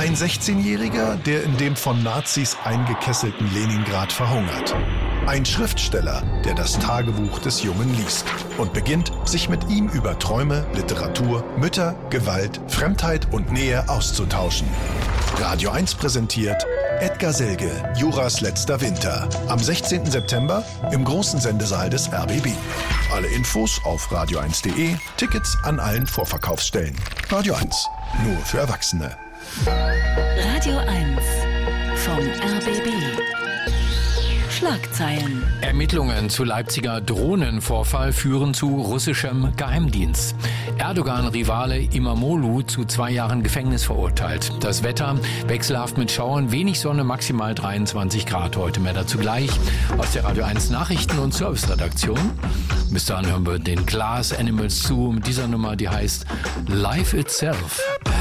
Ein 16-Jähriger, der in dem von Nazis eingekesselten Leningrad verhungert. Ein Schriftsteller, der das Tagebuch des Jungen liest und beginnt, sich mit ihm über Träume, Literatur, Mütter, Gewalt, Fremdheit und Nähe auszutauschen. Radio 1 präsentiert Edgar Selge, Juras letzter Winter. Am 16. September im großen Sendesaal des RBB. Alle Infos auf radio1.de, Tickets an allen Vorverkaufsstellen. Radio 1, nur für Erwachsene. Radio 1 vom RBB. Schlagzeilen. Ermittlungen zu Leipziger Drohnenvorfall führen zu russischem Geheimdienst. Erdogan-Rivale Imamoglu zu 2 Jahren Gefängnis verurteilt. Das Wetter wechselhaft mit Schauern, wenig Sonne, maximal 23 Grad heute. Mehr dazu gleich aus der Radio 1 Nachrichten- und Serviceredaktion. Bis dahin hören wir den Glass Animals zu mit dieser Nummer, die heißt Life Itself.